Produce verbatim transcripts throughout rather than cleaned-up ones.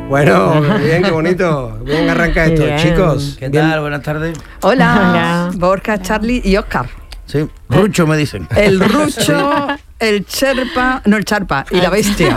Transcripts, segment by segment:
Bueno, bien, qué bonito. Bien arranca esto, Bien. chicos. ¿Qué bien. tal? Buenas tardes. Hola, Hola. Borja, Charlie y Oscar. Sí, Rucho me dicen. El Rucho, el Cherpa, no el Charpa, y la bestia.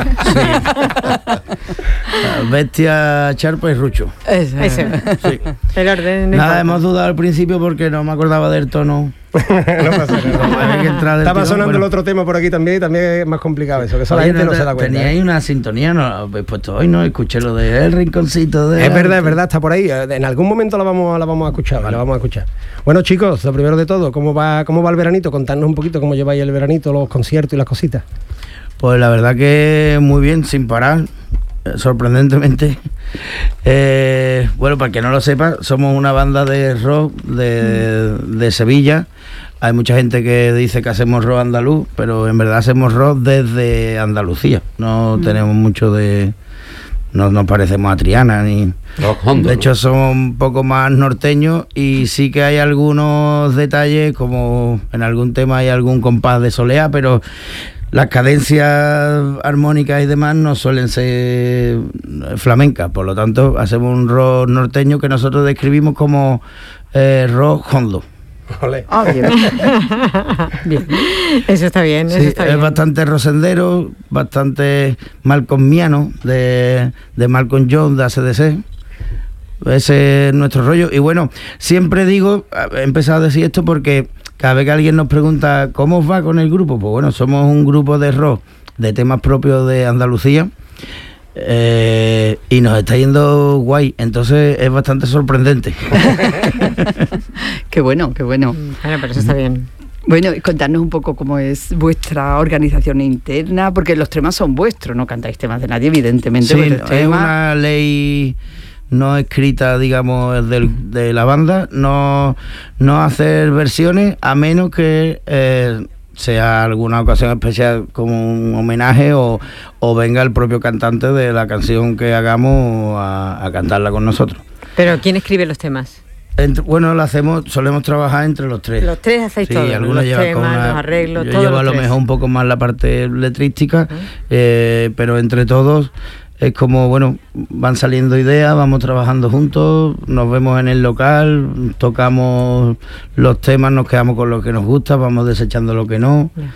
Bestia, Charpa y Rucho. Ese. Ese. Sí. El orden. no Nada, importa. hemos dudado al principio porque no me acordaba del tono. No pasa nada. Hay que entrar del Estaba tirón, sonando bueno. el otro tema por aquí también y también es más complicado eso, que eso la Oye, gente no te- se da cuenta. Teníais ¿eh? una sintonía, no la habéis puesto hoy, ¿no? Escuché lo de El Rinconcito de... Es verdad, es verdad, está por ahí. En algún momento la vamos, la vamos a escuchar, la vamos a escuchar. Bueno, chicos, lo primero de todo, ¿cómo va, cómo va el veranito? Contadnos un poquito cómo lleváis el veranito, los conciertos y las cositas. Pues la verdad que muy bien, sin parar, eh, sorprendentemente. Eh, bueno, para el que no lo sepa, somos una banda de rock de, de Sevilla. Hay mucha gente que dice que hacemos rock andaluz, pero en verdad hacemos rock desde Andalucía. No tenemos mucho de... No nos parecemos a Triana ni... Rock hondo, De ¿no? hecho, somos un poco más norteños y sí que hay algunos detalles, como en algún tema hay algún compás de soleá, pero las cadencias armónicas y demás no suelen ser flamencas. Por lo tanto, hacemos un rock norteño que nosotros describimos como eh, rock hondo. Ole. Ah, bien. Bien. Eso está bien, eso Sí, está es bien. bastante rosendero, bastante malcolmiano, de, de Malcolm Jones, de A C D C. Ese es nuestro rollo. Y bueno, siempre digo, he empezado a decir esto porque cada vez que alguien nos pregunta cómo os va con el grupo, pues bueno, somos un grupo de rock de temas propios de Andalucía. Eh, y nos está yendo guay, entonces es bastante sorprendente. Qué bueno, qué bueno. Bueno, pero eso está bien. Bueno, y contarnos un poco cómo es vuestra organización interna, porque los temas son vuestros, no cantáis temas de nadie, evidentemente. Sí, porque los es temas- una ley no escrita, digamos, del- de la banda, no, no hacer versiones a menos que eh, sea alguna ocasión especial como un homenaje o, o venga el propio cantante de la canción que hagamos a, a cantarla con nosotros. Pero ¿quién escribe los temas? Entre- bueno, lo hacemos, solemos trabajar entre los tres. Los tres hacéis Sí, todo. algunos Los llevan temas, con una- los arreglos, yo todos llevo los a lo tres. mejor un poco más la parte letrística, eh, pero entre todos es como, bueno, van saliendo ideas, vamos trabajando juntos, nos vemos en el local, tocamos los temas, nos quedamos con lo que nos gusta, vamos desechando lo que no. Ya.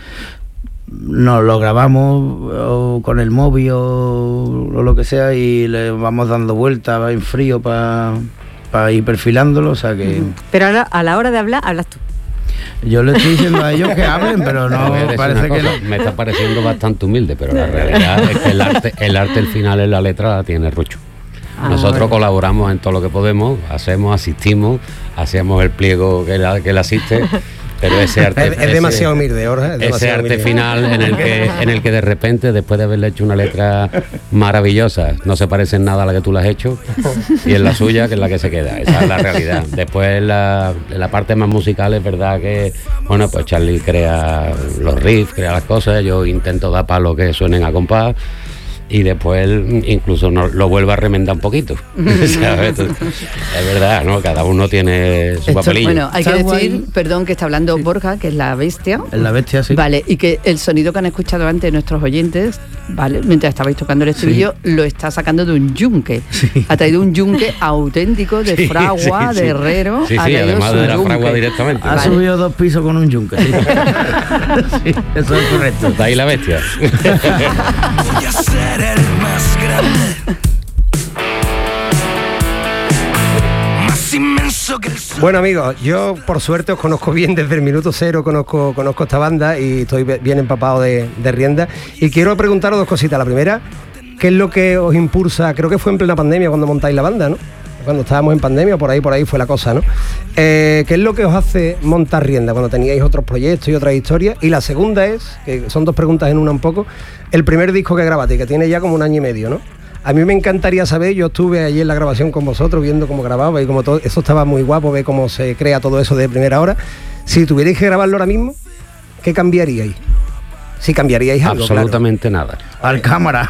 Nos lo grabamos o con el móvil o, o lo que sea y le vamos dando vueltas, va en frío para ir perfilándolo, o sea que... Pero ahora, a la hora de hablar, hablas tú. Yo le estoy diciendo a ellos que hablen, pero Te no voy a decir parece una que cosa, no. me está pareciendo bastante humilde, pero la realidad es que el arte, el arte el final en la letra la tiene Rucho. Ah, Nosotros bueno. colaboramos en todo lo que podemos, hacemos, asistimos, hacemos el pliego que la, que le asiste, pero ese arte Es, es ese- demasiado humilde, Borja. es ese demasiado arte humilde. final en el que en el que de repente, después de haberle hecho una letra maravillosa, no se parece en nada a la que tú le has hecho, y es la suya que es la que se queda. Esa es la realidad. Después la, la parte más musical es verdad que, bueno, pues Charlie crea los riffs, crea las cosas, yo intento dar palos que suenen a compás, y después él incluso nos lo vuelve a remendar un poquito. ¿Sabes? Es verdad, ¿no? Cada uno tiene su Esto- papelillo. bueno, hay que Está decir, guay. perdón, que está hablando Borja, que es la bestia. Es la bestia, sí. Vale, y que el sonido que han escuchado antes nuestros oyentes, vale, mientras estabais tocando el estribillo, lo está sacando de un yunque. Sí. Ha traído un yunque auténtico de Sí, fragua, sí, sí. de herrero. Sí, ha sí, traído además su de la yunque. fragua directamente. Ha Vale. subido dos pisos con un yunque. Sí, Sí, eso es correcto. De ahí la bestia. Voy a ser el más grande, más inmenso que el sol. Bueno, amigos, yo por suerte os conozco bien desde el minuto cero, conozco, conozco esta banda y estoy be- bien empapado de, de rienda. Y quiero preguntaros dos cositas. La primera, ¿qué es lo que os impulsa? Creo que fue en plena pandemia cuando montáis la banda, ¿no? Cuando estábamos en pandemia, por ahí, por ahí fue la cosa, ¿no? Eh, ¿Qué es lo que os hace montar rienda cuando teníais otros proyectos y otras historias? Y la segunda es, que son dos preguntas en una un poco, el primer disco que grabaste, que tiene ya como un año y medio, ¿no? A mí me encantaría saber, yo estuve allí en la grabación con vosotros viendo cómo grababa y como todo, eso estaba muy guapo, ver cómo se crea todo eso de primera hora. Si tuvierais que grabarlo ahora mismo, ¿qué cambiaríais? Si cambiaríais algo, Absolutamente nada. Al cámara.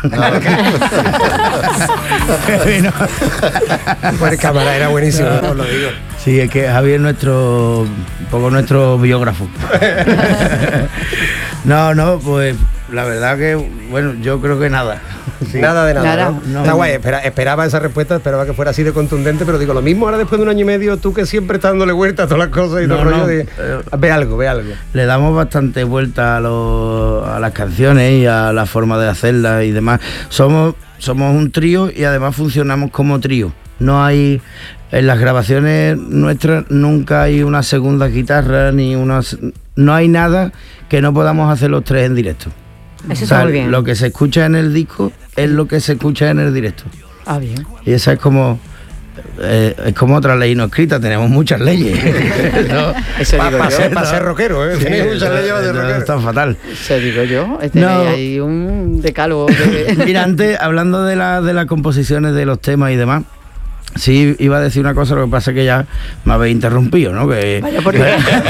claro. Pues el cámara era buenísimo, os lo digo. Sí, es que Javier es nuestro, un poco nuestro biógrafo. No, no, pues la verdad que, bueno, yo creo que nada. Sí. Nada de nada. Nada. ¿no? No. Está guay, espera- esperaba esa respuesta, esperaba que fuera así de contundente, pero digo, lo mismo ahora después de un año y medio, tú que siempre estás dándole vueltas a todas las cosas y No, todo el rollo no, de. eh, Ve algo, ve algo. Le damos bastante vuelta a, los- a las canciones y a la forma de hacerlas y demás. Somos, somos un trío y además funcionamos como trío. No hay, en las grabaciones nuestras nunca hay una segunda guitarra ni unas, no hay nada que no podamos hacer los tres en directo. Eso O sea, está muy bien. lo que se escucha en el disco es lo que se escucha en el directo. Ah, bien. Y esa es como eh, es como otra ley no escrita, tenemos muchas leyes. ¿no? Eso Para digo yo. ser, pa ser rockero, ¿eh? Tenéis muchas leyes para ser No, rockero. está fatal. Eso digo yo. Este No. Hay un decálogo de... Mira, antes, hablando de, la, de las composiciones de los temas y demás, sí iba a decir una cosa, lo que pasa es que ya me habéis interrumpido, ¿no? Que, Vaya por Dios.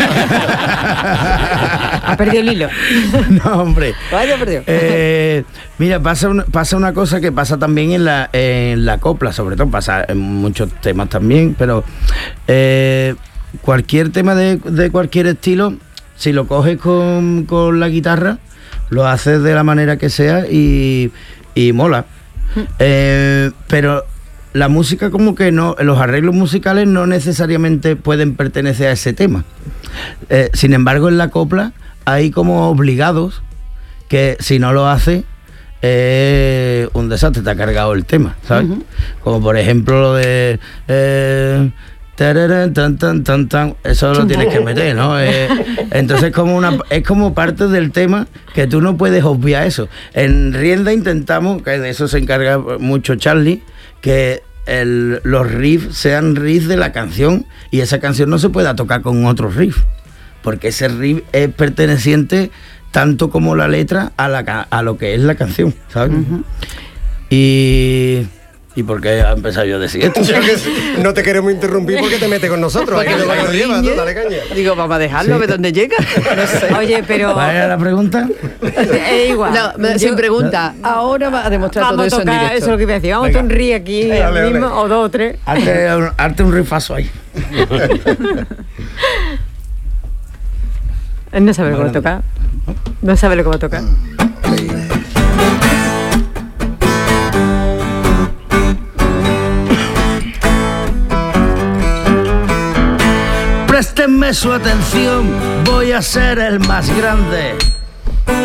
Ha perdido el hilo. no, hombre. Vaya por Dios. Eh, mira, pasa una, pasa una cosa que pasa también en la, en la copla, sobre todo, pasa en muchos temas también, pero eh, cualquier tema de, de cualquier estilo, si lo coges con, con la guitarra, lo haces de la manera que sea y, y mola. Eh, pero la música como que no, los arreglos musicales no necesariamente pueden pertenecer a ese tema. Eh, sin embargo, en la copla hay como obligados que si no lo hace es un desastre, te ha cargado el tema, ¿sabes? Ujú. Como por ejemplo lo de eh, tararán, tan, tan, tan, tan, eso lo tienes que meter, ¿no? Eh, entonces como una, es como parte del tema que tú no puedes obviar eso. En Rienda intentamos, que de eso se encarga mucho Charlie, que el- los riffs sean riffs de la canción y esa canción no se pueda tocar con otro riff, porque ese riff es perteneciente tanto como la letra a, la, ca- a lo que es la canción, ¿sabes? Y... ¿Y por qué ha empezado yo a decir esto? Yo que sé, no te queremos interrumpir porque te metes con nosotros. Ahí Porque lo luego nos llevas, riñe. tú, dale caña. Digo, vamos a dejarlo, a ver dónde llega. No sé. Oye, pero. ¿Cuál era la pregunta? Es igual. No, me- Yo- sin pregunta. Ahora va a demostrar todo Vamos a eso en tocar, directo. eso es lo que iba a decir. Vamos a Venga. hacer un ri aquí Dale, dale. mismo, o dos o tres. Hazte un, hazte un rifazo ahí. Él no sabe lo que va a tocar. No sabe lo que va a tocar. Préstenme su atención, voy a ser el más grande.